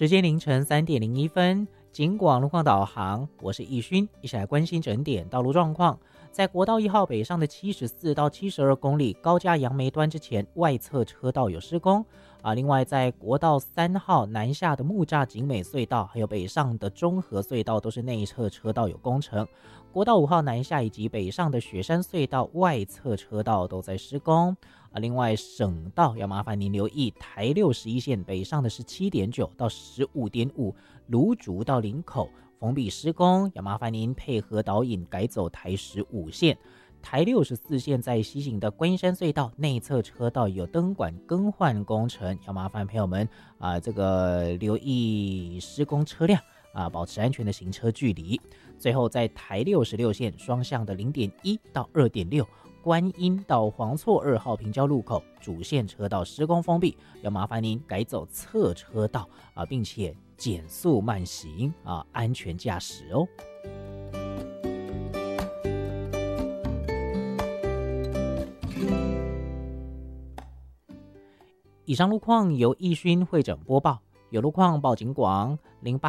时间凌晨3:01，警广路况导航，我是易勋，一起来关心整点道路状况。在国道1号北上的74到72公里高架杨梅端之前，外侧车道有施工另外在国道3号南下的木栅景美隧道，还有北上的中和隧道都是内侧车道有工程。国道5号南下以及北上的雪山隧道外侧车道都在施工另外省道要麻烦您留意台61线北上的17.9到15.5芦竹到林口封闭施工，要麻烦您配合导引改走台15线。台64线在西行的观音山隧道内侧车道有灯管更换工程，要麻烦朋友们留意施工车辆保持安全的行车距离。最后在台66线双向的 0.1 到 2.6观音到黄厝2号平交路口主线车道施工封闭，要麻烦您改走侧车道并且减速慢行安全驾驶哦。以上路况由易勋会诊播报，有路况报警广08